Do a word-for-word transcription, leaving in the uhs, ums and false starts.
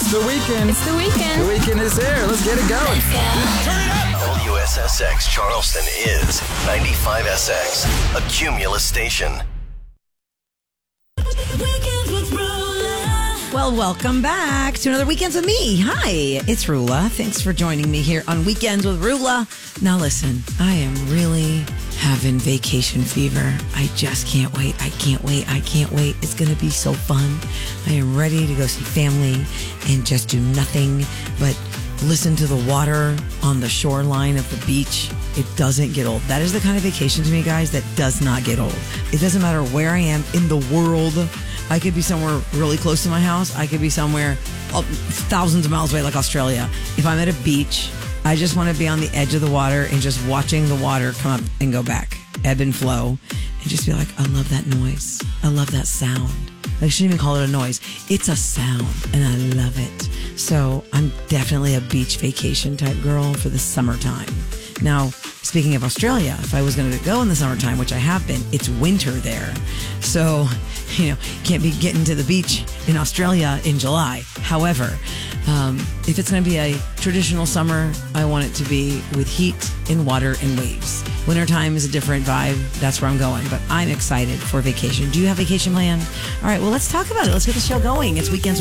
It's the weekend. It's the weekend. The weekend is here. Let's get it going. Turn it up! W S S X Charleston is ninety-five S X, a Cumulus station. Well, welcome back to another Weekends with me. Hi, it's Rula. Thanks for joining me here on Weekends with Rula. Now listen, I am really having vacation fever. I just can't wait. I can't wait. I can't wait. It's going to be so fun. I am ready to go see family and just do nothing but listen to the water on the shoreline of the beach. It doesn't get old. That is the kind of vacation to me, guys, that does not get old. It doesn't matter where I am in the world. I could be somewhere really close to my house. I could be somewhere thousands of miles away, like Australia. If I'm at a beach, I just want to be on the edge of the water and just watching the water come up and go back, ebb and flow, and just be like, I love that noise. I love that sound. I shouldn't even call it a noise. It's a sound, and I love it. So I'm definitely a beach vacation type girl for the summertime. Now, speaking of Australia, if I was going to go in the summertime, which I have been, it's winter there. So, you know, can't be getting to the beach in Australia in July. However, um, if it's going to be a traditional summer, I want it to be with heat and water and waves. Wintertime is a different vibe. That's where I'm going. But I'm excited for vacation. Do you have vacation planned? All right, well, let's talk about it. Let's get the show going. It's Weekends